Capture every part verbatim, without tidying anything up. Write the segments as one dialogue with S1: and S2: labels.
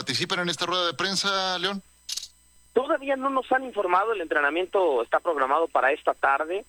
S1: participen en esta rueda de prensa, León?
S2: Todavía no nos han informado, el entrenamiento está programado para esta tarde.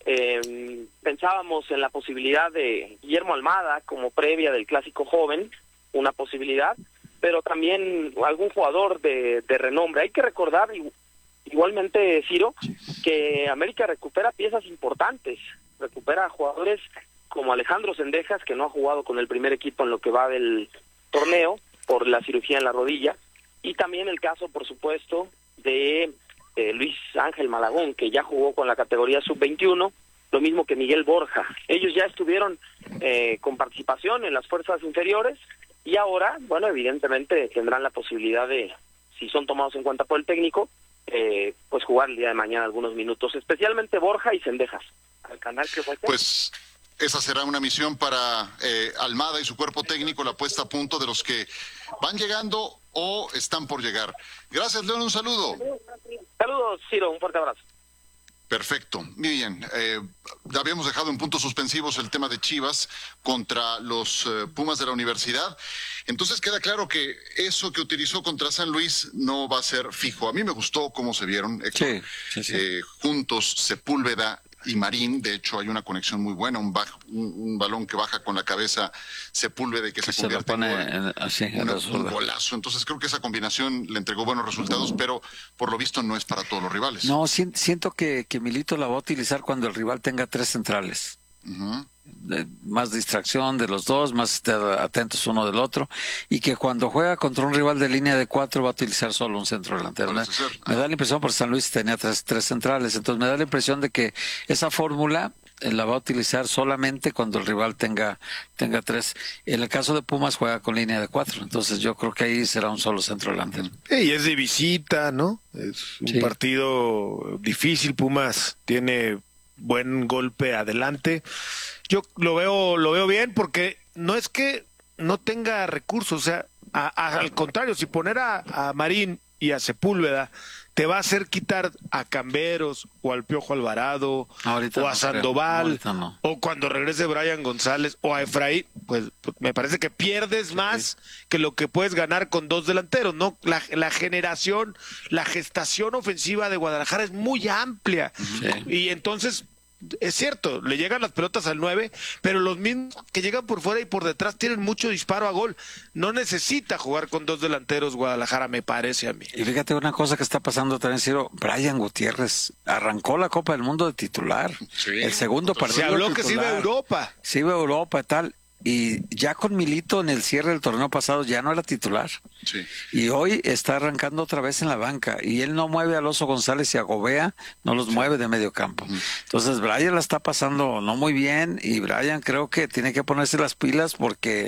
S2: Eh, pensábamos en la posibilidad de Guillermo Almada como previa del Clásico Joven, una posibilidad, pero también algún jugador de, de renombre. Hay que recordar igualmente, Ciro, que América recupera piezas importantes, recupera jugadores como Alejandro Cendejas, que no ha jugado con el primer equipo en lo que va del torneo por la cirugía en la rodilla, y también el caso, por supuesto, de Eh, Luis Ángel Malagón, que ya jugó con la categoría sub veintiuno, lo mismo que Miguel Borja. Ellos ya estuvieron eh, con participación en las fuerzas inferiores y ahora, bueno, evidentemente tendrán la posibilidad de, si son tomados en cuenta por el técnico, eh, pues jugar el día de mañana algunos minutos, especialmente Borja y Cendejas. Al canal que fue.
S1: Pues esa será una misión para eh, Almada y su cuerpo técnico, la puesta a punto de los que van llegando o están por llegar. Gracias, León, un saludo.
S2: Saludos, Ciro, un fuerte abrazo.
S1: Perfecto, muy bien. Eh, habíamos dejado en puntos suspensivos el tema de Chivas contra los eh, Pumas de la Universidad. Entonces queda claro que eso que utilizó contra San Luis no va a ser fijo. A mí me gustó cómo se vieron, Héctor. Sí, sí, sí. Eh, juntos, Sepúlveda y Marín. De hecho, hay una conexión muy buena, un, baj, un, un balón que baja con la cabeza Sepúlveda y que, que se, se convierte en, en, así, en una, un golazo. Entonces creo que esa combinación le entregó buenos resultados, pero por lo visto no es para todos los rivales.
S3: No, siento que, que Milito la va a utilizar cuando el rival tenga tres centrales. Uh-huh. De, más distracción de los dos, más atentos uno del otro, y que cuando juega contra un rival de línea de cuatro va a utilizar solo un centro delantero. Me, me da la impresión, porque San Luis tenía tres, tres centrales, entonces me da la impresión de que esa fórmula la va a utilizar solamente cuando el rival tenga tenga tres. En el caso de Pumas juega con línea de cuatro, entonces yo creo que ahí será un solo centro delantero.
S4: Y es de visita, ¿no? Es un sí. partido difícil. Pumas tiene buen golpe adelante. Yo lo veo lo veo bien porque no es que no tenga recursos, o sea, a, a, al contrario, si poner a, a Marín y a Sepúlveda te va a hacer quitar a Camberos o al Piojo Alvarado ahorita o a no Sandoval no. o cuando regrese Brian González o a Efraín, pues, pues me parece que pierdes sí. más que lo que puedes ganar con dos delanteros, ¿no? La, la generación, la gestación ofensiva de Guadalajara es muy amplia sí. y entonces es cierto, le llegan las pelotas al nueve, pero los mismos que llegan por fuera y por detrás tienen mucho disparo a gol. No necesita jugar con dos delanteros Guadalajara, me parece a mí.
S3: Y fíjate una cosa que está pasando también, Ciro, Brian Gutiérrez arrancó la Copa del Mundo de titular. Sí, el segundo partido.
S4: Se habló que se iba a Europa.
S3: Se iba a Europa y tal. Y ya con Milito en el cierre del torneo pasado ya no era titular. Sí. Y hoy está arrancando otra vez en la banca. Y él no mueve a Alonso González y a Gobea, no los sí. mueve de medio campo. Uh-huh. Entonces Brian la está pasando no muy bien. Y Brian creo que tiene que ponerse las pilas porque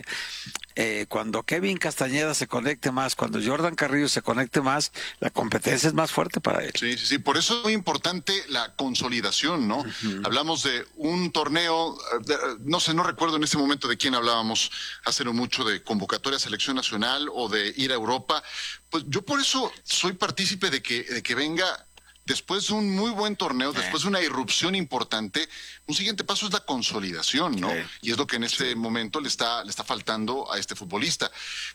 S3: eh, cuando Kevin Castañeda se conecte más, cuando Jordan Carrillo se conecte más, la competencia es más fuerte para él.
S1: Sí, sí, sí. Por eso es muy importante la consolidación, ¿no? Uh-huh. Hablamos de un torneo, de, no sé, no recuerdo en este momento de quién hablábamos hace no mucho, de convocatoria a selección nacional o de ir a Europa. Pues yo por eso soy partícipe de que, de que venga después de un muy buen torneo, sí. después de una irrupción importante. Un siguiente paso es la consolidación, ¿no? Sí. Y es lo que en este sí. momento le está, le está faltando a este futbolista,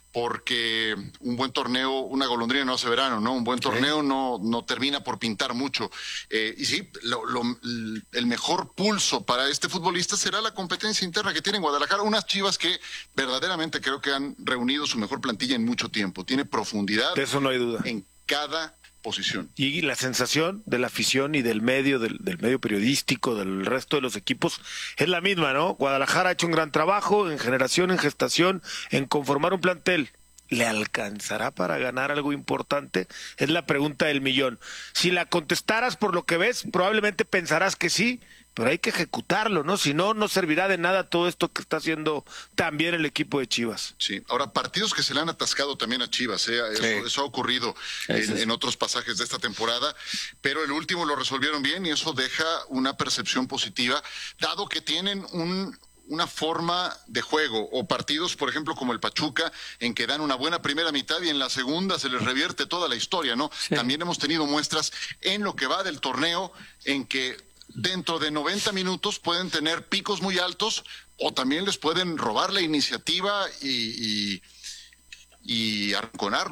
S1: porque un buen torneo, una golondrina no hace verano, ¿no? Un buen torneo sí. no, no termina por pintar mucho. Eh, y sí, lo, lo, el mejor pulso para este futbolista será la competencia interna que tiene en Guadalajara. Unas Chivas que verdaderamente creo que han reunido su mejor plantilla en mucho tiempo. Tiene profundidad.
S4: De eso no hay duda.
S1: En cada posición.
S4: Y la sensación de la afición y del medio, del, del medio periodístico, del resto de los equipos, es la misma, ¿no? Guadalajara ha hecho un gran trabajo en generación, en gestación, en conformar un plantel. ¿Le alcanzará para ganar algo importante? Es la pregunta del millón. Si la contestaras por lo que ves, probablemente pensarás que sí, pero hay que ejecutarlo, ¿no? Si no, no servirá de nada todo esto que está haciendo también el equipo de Chivas.
S1: Sí, ahora partidos que se le han atascado también a Chivas, ¿eh? Eso, sí. eso ha ocurrido en, en otros pasajes de esta temporada, pero el último lo resolvieron bien y eso deja una percepción positiva, dado que tienen un... una forma de juego, o partidos, por ejemplo, como el Pachuca, en que dan una buena primera mitad y en la segunda se les revierte toda la historia, ¿no? Sí. También hemos tenido muestras en lo que va del torneo, en que dentro de noventa minutos pueden tener picos muy altos, o también les pueden robar la iniciativa y, y, y arrinconarlo.